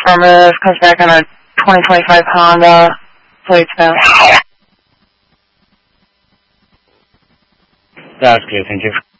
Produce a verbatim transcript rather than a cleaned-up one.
affirmative. Comes back on a twenty twenty-five Honda. Plates now. That's good, thank you.